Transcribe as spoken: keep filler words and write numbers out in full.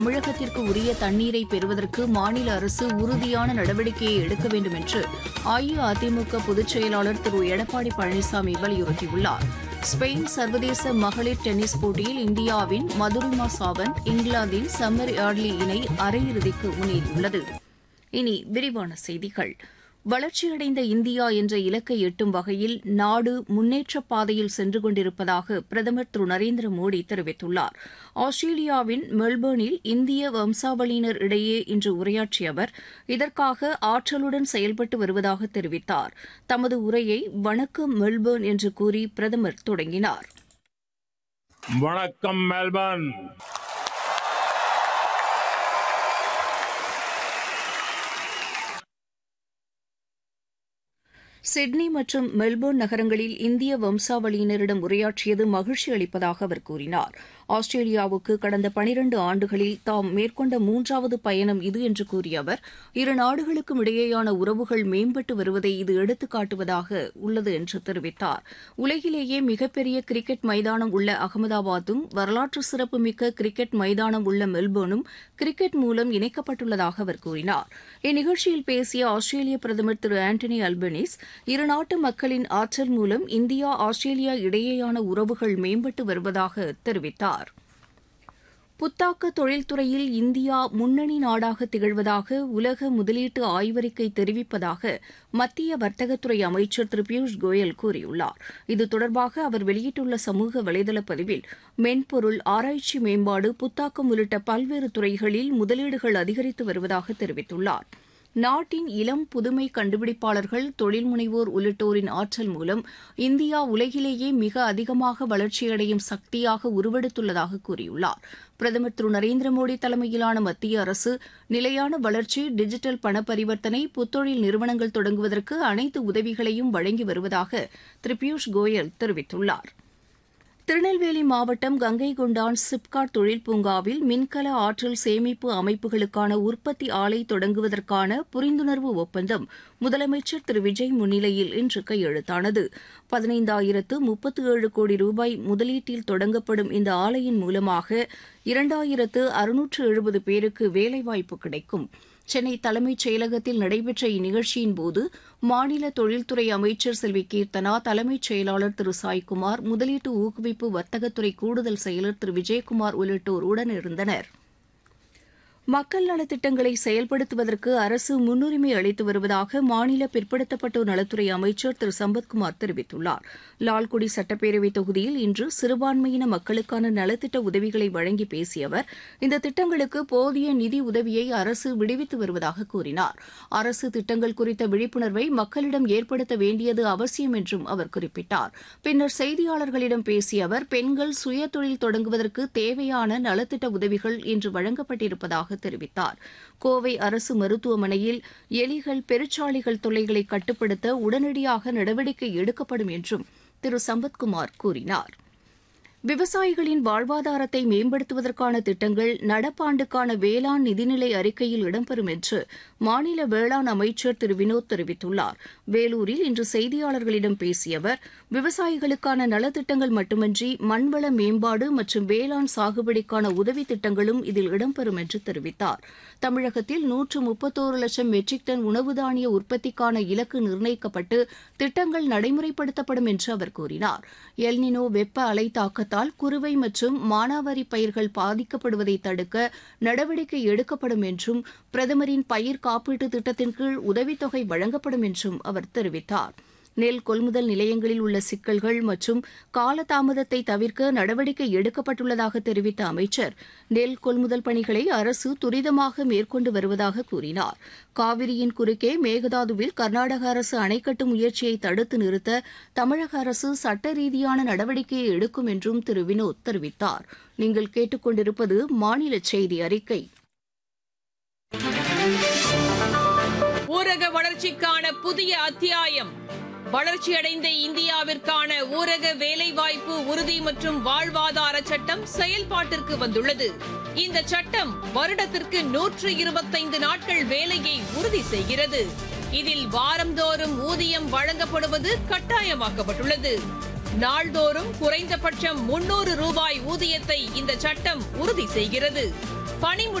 தமிழகத்திற்கு உரிய தண்ணீரை பெறுவதற்கு மாநில அரசு உறுதியான நடவடிக்கையை எடுக்க வேண்டும் என்று அஇஅதிமுக பொதுச் செயலாளர் திரு எடப்பாடி பழனிசாமி வலியுறுத்தியுள்ளார். ஸ்பெயின் சர்வதேச மகளிர் டென்னிஸ் போட்டியில் இந்தியாவின் மதுரிமா சாவந்த் இங்கிலாந்தின் சம்மர் யார்ட்லி இணை அரையிறுதிக்கு முன்னேறியுள்ளது. இனி விரிவான செய்திகள். வளர்ச்சியடைந்த இந்தியா என்ற இலக்கை எட்டும் வகையில் நாடு முன்னேற்றப் பாதையில் சென்று கொண்டிருப்பதாக பிரதமர் திரு நரேந்திர மோடி தெரிவித்துள்ளார். ஆஸ்திரேலியாவின் மெல்பர்னில் இந்திய வம்சாவளியினர் இடையே இன்று உரையாற்றிய அவர் இதற்காக ஆற்றலுடன் செயல்பட்டு வருவதாக தெரிவித்தார். தமது உரையை வணக்கம் மெல்பர்ன் என்று கூறி பிரதமர் தொடங்கினார். வணக்கம் மெல்பர்ன். சிட்னி மற்றும் மெல்போர்ன் நகரங்களில் இந்திய வம்சாவளியினரிடம் உரையாற்றியது மகிழ்ச்சி அளிப்பதாக அவர் கூறினார். ஆஸ்திரேலியாவுக்கு கடந்த பனிரண்டு ஆண்டுகளில் தாம் மேற்கொண்ட மூன்றாவது பயணம் இது என்று கூறிய அவர் இரு நாடுகளுக்கும் இடையேயான உறவுகள் மேம்பட்டு வருவதை இது எடுத்துக்காட்டுவதாக உள்ளது என்று தெரிவித்தார். உலகிலேயே மிகப்பெரிய கிரிக்கெட் மைதானம் உள்ள அகமதாபாத்தும் வரலாற்று சிறப்புமிக்க கிரிக்கெட் மைதானம் உள்ள மெல்போர்னும் கிரிக்கெட் மூலம் இணைக்கப்பட்டுள்ளதாக அவர் கூறினார். இந்நிகழ்ச்சியில் பேசிய ஆஸ்திரேலிய பிரதமர் திரு ஆண்டனி அல்பனீஸ் இருநாட்டு மக்களின் ஆற்றல் மூலம் இந்தியா ஆஸ்திரேலியா இடையேயான உறவுகள் மேம்பட்டு வருவதாக தெரிவித்தார். புத்தாக்க தொழில்துறையில் இந்தியா முன்னணி நாடாக திகழ்வதாக உலக முதலீட்டு ஆய்வறிக்கை தெரிவிப்பதாக மத்திய வர்த்தகத்துறை அமைச்சர் திரு பியூஷ் கோயல் கூறியுள்ளார். இது தொடர்பாக அவர் வெளியிட்டுள்ள சமூக வலைதள பதிவில் மென்பொருள், ஆராய்ச்சி மேம்பாடு, புத்தாக்கம் உள்ளிட்ட பல்வேறு துறைகளில் முதலீடுகள் அதிகரித்து வருவதாக தெரிவித்துள்ளார். நாட்டின் இளம் புதுமை கண்டுபிடிப்பாளர்கள், தொழில் முனைவோர் உள்ளிட்டோரின் ஆற்றல் மூலம் இந்தியா உலகிலேயே மிக அதிகமாக வளர்ச்சியடையும் சக்தியாக உருவெடுத்துள்ளதாக கூறியுள்ளார். பிரதமர் திரு நரேந்திர மோடி தலைமையிலான மத்திய அரசு நிலையான வளர்ச்சி, டிஜிட்டல் பண பரிவர்த்தனை, புத்தொழில் நிறுவனங்கள் தொடங்குவதற்கு அனைத்து உதவிகளையும் வழங்கி வருவதாக திரு பியூஷ் கோயல் தெரிவித்துள்ளார். திருநெல்வேலி மாவட்டம் கங்கைகொண்டான் சிப்காட் தொழில் பூங்காவில் மின்கல ஆற்றல் சேமிப்பு அமைப்புகளுக்கான உற்பத்தி ஆலை தொடங்குவதற்கான புரிந்துணர்வு ஒப்பந்தம் முதலமைச்சர் திரு விஜய் முன்னிலையில் இன்று கையெழுத்தானது. பதினைந்தாயிரத்து முப்பத்து ஏழு கோடி ரூபாய் முதலீட்டில் தொடங்கப்படும் இந்த ஆலையின் மூலமாக இரண்டாயிரத்து அறுநூற்று எழுபது பேருக்கு வேலைவாய்ப்பு கிடைக்கும். சென்னை தலைமைச் செயலகத்தில் நடைபெற்ற இந்நிகழ்ச்சியின்போது மாநில தொழில்துறை அமைச்சர் செல்வி கீர்த்தனா, தலைமைச் செயலாளர் திரு சாய்குமார், முதலீட்டு ஊக்குவிப்பு வர்த்தகத்துறை கூடுதல் செயலர் திரு விஜயகுமார் உள்ளிட்டோர் உடனிருந்தனர். மக்கள் நலத்திட்டங்களை செயல்படுத்துவதற்கு அரசு முன்னுரிமை அளித்து வருவதாக மாநில பிற்படுத்தப்பட்டோர் நலத்துறை அமைச்சர் திரு சம்பத்குமார் தெரிவித்துள்ளார். லால்குடி சட்டப்பேரவைத் தொகுதியில் இன்று சிறுபான்மையின மக்களுக்கான நலத்திட்ட உதவிகளை வழங்கி பேசிய அவர் இந்த திட்டங்களுக்கு போதிய நிதி உதவியை அரசு விடுவித்து வருவதாக கூறினார். அரசு திட்டங்கள் குறித்த விழிப்புணர்வை மக்களிடம் ஏற்படுத்த வேண்டியது அவசியம் என்றும் அவர் குறிப்பிட்டார். பின்னர் செய்தியாளர்களிடம் பேசிய அவர் பெண்கள் சுயதொழில் தொடங்குவதற்கு தேவையான நலத்திட்ட உதவிகள் இன்று வழங்கப்பட்டிருப்பதாக தெரிவித்தார். கோவை அரசு மருத்துவமனையில் எலிகள், பெருச்சாளிகள் தொல்லைகளை கட்டுப்படுத்த உடனடியாக நடவடிக்கை எடுக்கப்படும் என்றும் திரு சம்பத்குமார் கூறினார். விவசாயிகளின் வாழ்வாதாரத்தை மேம்படுத்துவதற்கான திட்டங்கள் நடப்பாண்டுக்கான வேளாண் நிதிநிலை அறிக்கையில் இடம்பெறும் என்று மாநில வேளாண் அமைச்சர் திரு வினோத் தெரிவித்துள்ளார். வேலூரில் இன்று செய்தியாளர்களிடம் பேசிய அவர் விவசாயிகளுக்கான நலத்திட்டங்கள் மட்டுமின்றி மண்வள மேம்பாடு மற்றும் வேளாண் சாகுபடிக்கான உதவி திட்டங்களும் இதில் இடம்பெறும் என்று தெரிவித்தார். தமிழகத்தில் நூற்று முப்பத்தோரு லட்சம் மெட்ரிக் டன் உணவு தானிய உற்பத்திக்கான இலக்கு நிர்ணயிக்கப்பட்டு திட்டங்கள் நடைமுறைப்படுத்தப்படும் என்று அவர் கூறினார். எல்னினோ வெப்ப அலை தாக்கத்தால் குறுவை மற்றும் மானாவாரி பயிர்கள் பாதிக்கப்படுவதை தடுக்க நடவடிக்கை எடுக்கப்படும் என்றும் பிரதமரின் பயிர் காப்பீட்டு திட்டத்தின் கீழ் உதவித்தொகை வழங்கப்படும் என்றும் அவர் தெரிவித்தார். நெல் கொள்முதல் நிலையங்களில் உள்ள சிக்கல்கள் மற்றும் காலதாமதத்தை தவிர்க்க நடவடிக்கை எடுக்கப்பட்டுள்ளதாக தெரிவித்த அமைச்சர் நெல் கொள்முதல் பணிகளை அரசு துரிதமாக மேற்கொண்டு வருவதாக கூறினார். காவிரியின் குறுக்கே மேகதாதுவில் கர்நாடக அரசு அணை கட்டும் முயற்சியை தடுத்து நிறுத்த தமிழக அரசு சட்ட ரீதியான நடவடிக்கையை எடுக்கும் என்றும் திரு வினோத் தெரிவித்தார். நீங்கள் கேட்டுக்கொண்டிருப்பது மாநில செய்தி அறிக்கை. ஊரக வளர்ச்சிக்கான புதிய அத்தியாயம். வளர்ச்சியடைந்த இந்தியாவிற்கான ஊரக வேலைவாய்ப்பு உறுதி மற்றும் வாழ்வாதார சட்டம் செயல்பாட்டிற்கு வந்துள்ளது. இந்த சட்டம் வருடத்திற்கு நூற்று இருபத்தைந்து நாட்கள் வேலையை உறுதி செய்கிறது. இதில் வாரந்தோறும் ஊதியம் வழங்கப்படுவது கட்டாயமாக்கப்பட்டுள்ளது. நாள்தோறும் குறைந்தபட்சம் முன்னூறு ரூபாய் ஊதியத்தை இந்த சட்டம் உறுதி செய்கிறது. பணி